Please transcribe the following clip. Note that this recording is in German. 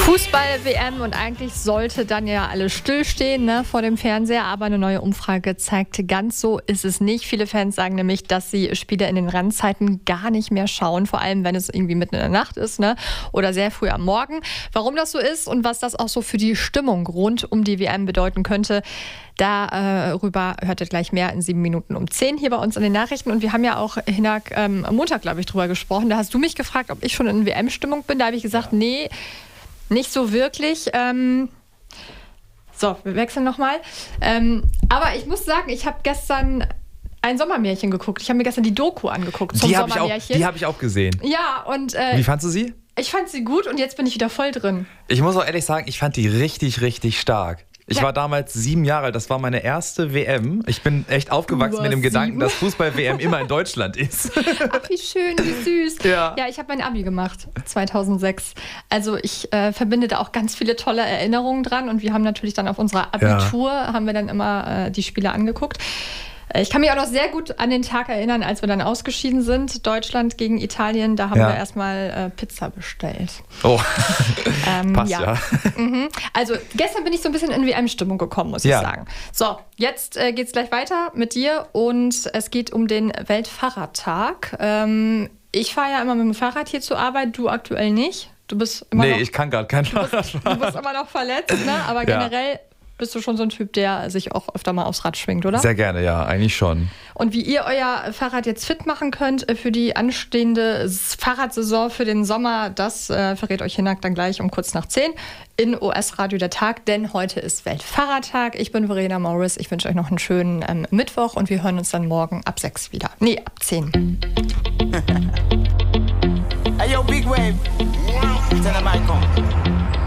Fußball-WM und eigentlich sollte dann ja alles stillstehen, ne, vor dem Fernseher, aber eine neue Umfrage zeigte, ganz so ist es nicht. Viele Fans sagen nämlich, dass sie Spiele in den Randzeiten gar nicht mehr schauen, vor allem wenn es irgendwie mitten in der Nacht ist, ne, oder sehr früh am Morgen. Warum das so ist und was das auch so für die Stimmung rund um die WM bedeuten könnte, darüber hört ihr gleich mehr in 7 Minuten um 10 hier bei uns in den Nachrichten. Und wir haben ja auch, Hinak, am Montag, glaube ich, drüber gesprochen. Da hast du mich gefragt, ob ich schon in WM-Stimmung bin. Da habe ich gesagt, nee, nicht so wirklich. So, wir wechseln nochmal. Aber ich muss sagen, ich habe gestern ein Sommermärchen geguckt. Ich habe mir gestern die Doku angeguckt zum Sommermärchen. Die habe ich auch gesehen. Ja, und wie fandst du sie? Ich fand sie gut und jetzt bin ich wieder voll drin. Ich muss auch ehrlich sagen, ich fand die richtig, richtig stark. Ich war damals 7 Jahre alt, das war meine erste WM. Ich bin echt aufgewachsen mit dem Gedanken, dass Fußball-WM immer in Deutschland ist. Ach, wie schön, wie süß. Ja, ich habe mein Abi gemacht, 2006. Also ich verbinde da auch ganz viele tolle Erinnerungen dran. Und wir haben natürlich dann auf unserer Abitur, haben wir dann immer die Spiele angeguckt. Ich kann mich auch noch sehr gut an den Tag erinnern, als wir dann ausgeschieden sind, Deutschland gegen Italien. Da haben wir erstmal Pizza bestellt. Oh, passt ja. Also gestern bin ich so ein bisschen in WM-Stimmung gekommen, muss ich sagen. So, jetzt geht's gleich weiter mit dir und es geht um den Weltfahrradtag. Ich fahre ja immer mit dem Fahrrad hier zur Arbeit, du aktuell nicht. Du bist immer noch, ich kann gerade kein Fahrrad fahren. Du bist immer noch verletzt, ne? Aber generell bist du schon so ein Typ, der sich auch öfter mal aufs Rad schwingt, oder? Sehr gerne, ja, eigentlich schon. Und wie ihr euer Fahrrad jetzt fit machen könnt für die anstehende Fahrradsaison für den Sommer, das verrät euch Hinak dann gleich um kurz nach 10 in OS Radio der Tag, denn heute ist Weltfahrradtag. Ich bin Verena Morris, ich wünsche euch noch einen schönen Mittwoch und wir hören uns dann morgen ab 6 wieder. Nee, ab 10.